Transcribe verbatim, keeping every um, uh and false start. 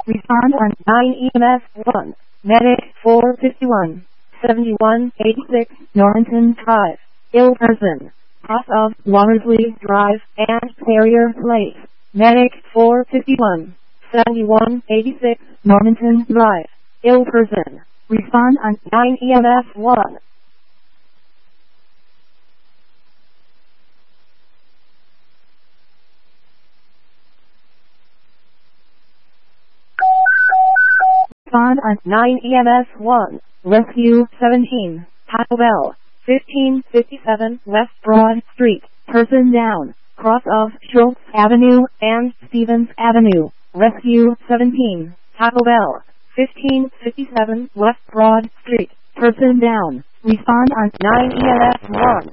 Respond on nine E M S one. Medic four fifty-one, seventy-one eighty-six, Normanton Drive. Ill person. Cross of Wallersley Drive and Carrier Place. Medic four fifty-one, seventy-one eighty-six, Normanton Drive. Ill person. Respond on nine E M S one. Respond on nine E M S one. Rescue seventeen. Taco Bell. fifteen fifty-seven West Broad Street. Person down. Cross of Schultz Avenue and Stevens Avenue. Rescue seventeen. Taco Bell. fifteen fifty-seven West Broad Street. Person down. Respond on nine E M S one.